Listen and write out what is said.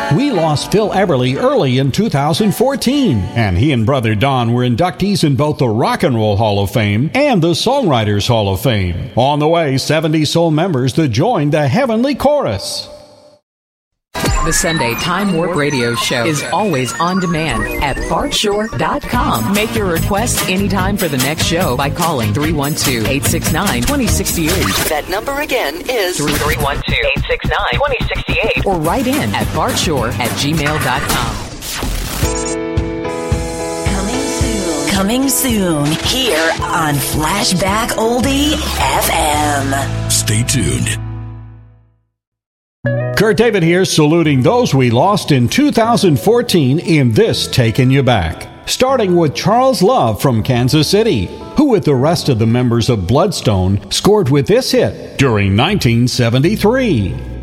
We lost Phil Everly early in 2014, and he and brother Don were inductees in both the Rock and Roll Hall of Fame and the Songwriters Hall of Fame. On the way, 70 soul members to join the Heavenly Chorus. The Sunday Time Warp Radio Show is always on demand at BartShore.com. Make your request anytime for the next show by calling 312-869-2068. That number again is 312-869-2068. Or write in at BartShore@gmail.com. Coming soon here on Flashback Oldie FM. Stay tuned. Kurt David here, saluting those we lost in 2014 in this Taking You Back. Starting with Charles Love from Kansas City, who with the rest of the members of Bloodstone scored with this hit during 1973.